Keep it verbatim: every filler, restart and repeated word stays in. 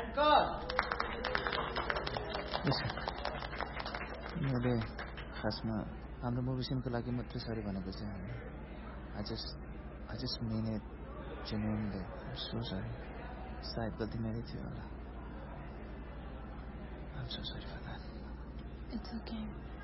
मैले खासमा हाम्रो मुभिसनको लागि मात्रै सरी भनेको चाहिँ होइन. I just I just mean it genuinely. I'm so sorry. सायद गल्ती मेरै थियो होला. I'm so sorry for that. It's okay.